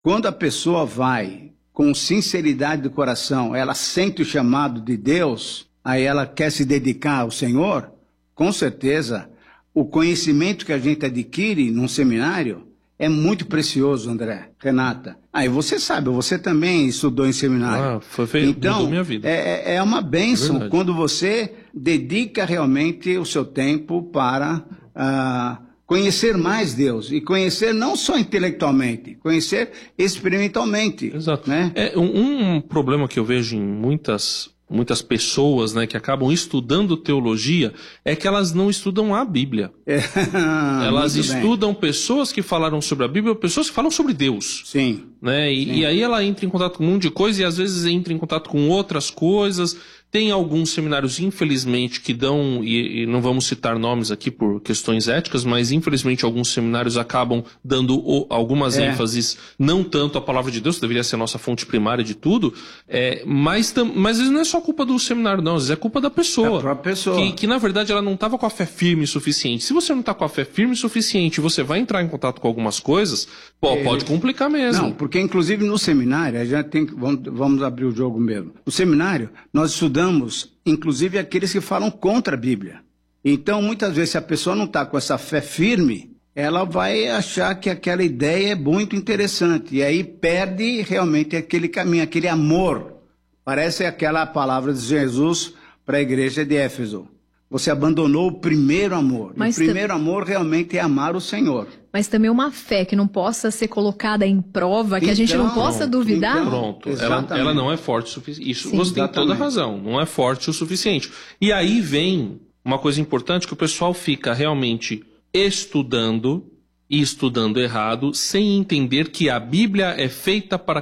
Quando a pessoa vai com sinceridade do coração, ela sente o chamado de Deus, aí ela quer se dedicar ao Senhor, com certeza, o conhecimento que a gente adquire num seminário é muito precioso, André, Renata. Aí você sabe, você também estudou em seminário. Então, mudou minha vida. É uma bênção quando você dedica realmente o seu tempo para conhecer mais Deus. E conhecer não só intelectualmente, conhecer experimentalmente. Exato. Né? Um problema que eu vejo em muitas pessoas, né, que acabam estudando teologia, é que elas não estudam a Bíblia. Elas estudam pessoas que falaram sobre a Bíblia, pessoas que falam sobre Deus. Sim. Né? E aí ela entra em contato com um monte de coisa e às vezes entra em contato com outras coisas. Tem alguns seminários, infelizmente, que dão, e não vamos citar nomes aqui por questões éticas, mas infelizmente alguns seminários acabam dando algumas ênfases, não tanto à palavra de Deus, que deveria ser a nossa fonte primária de tudo, mas às vezes não é só culpa do seminário, não, às vezes é culpa da pessoa. Da própria pessoa. Que na verdade ela não estava com a fé firme o suficiente. Se você não está com a fé firme o suficiente, você vai entrar em contato com algumas coisas, pode complicar mesmo. Não, porque inclusive no seminário, a gente vamos abrir o jogo mesmo. No seminário, nós estudamos inclusive aqueles que falam contra a Bíblia. Então, muitas vezes, se a pessoa não está com essa fé firme, ela vai achar que aquela ideia é muito interessante. E aí perde realmente aquele caminho, aquele amor. Parece aquela palavra de Jesus para a igreja de Éfeso. Você abandonou o primeiro amor. Mas o primeiro amor realmente é amar o Senhor. Mas também uma fé que não possa ser colocada em prova, que a gente não possa duvidar. Pronto, ela não é forte o suficiente. Isso Sim. Você tem toda a razão, não é forte o suficiente. E aí vem uma coisa importante que o pessoal fica realmente estudando e estudando errado, sem entender que a Bíblia é feita para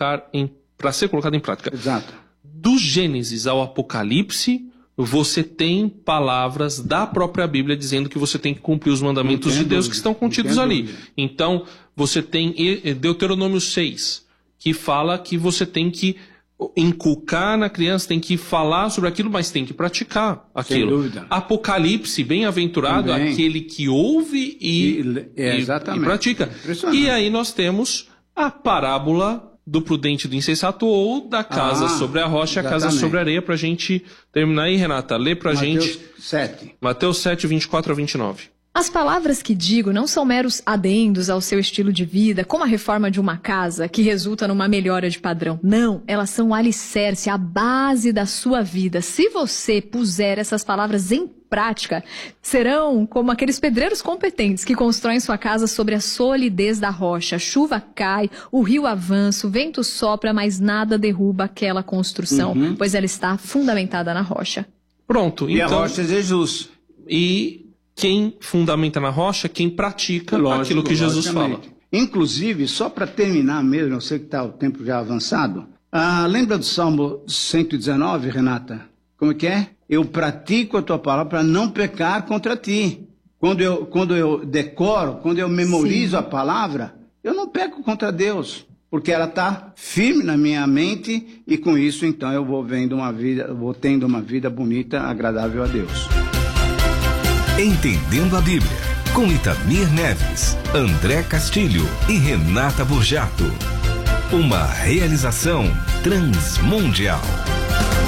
ser colocada em prática. Exato. Do Gênesis ao Apocalipse, você tem palavras da própria Bíblia dizendo que você tem que cumprir os mandamentos de Deus que estão contidos ali. Então, você tem Deuteronômio 6, que fala que você tem que inculcar na criança, tem que falar sobre aquilo, mas tem que praticar aquilo. Sem dúvida. Apocalipse, bem-aventurado aquele que ouve e pratica. E aí nós temos a parábola do prudente e do insensato, ou da casa sobre a rocha e a casa sobre a areia, pra gente terminar aí, Renata. Lê pra gente. Mateus 7, 24 a 29. As palavras que digo não são meros adendos ao seu estilo de vida, como a reforma de uma casa que resulta numa melhora de padrão. Não, elas são o alicerce, a base da sua vida. Se você puser essas palavras em prática, serão como aqueles pedreiros competentes que constroem sua casa sobre a solidez da rocha. A chuva cai, o rio avança, o vento sopra, mas nada derruba aquela construção, pois ela está fundamentada na rocha. Pronto. E então, a rocha é Jesus. E quem fundamenta na rocha, quem pratica aquilo que Jesus fala. Inclusive, só para terminar mesmo, eu sei que está o tempo já avançado, lembra do Salmo 119, Renata? Como que é? Eu pratico a tua palavra para não pecar contra ti. Quando eu decoro, quando eu memorizo a palavra, eu não peco contra Deus, porque ela está firme na minha mente e com isso, então, eu vou tendo uma vida bonita, agradável a Deus. Entendendo a Bíblia, com Itamir Neves, André Castilho e Renata Burjato. Uma realização Transmundial.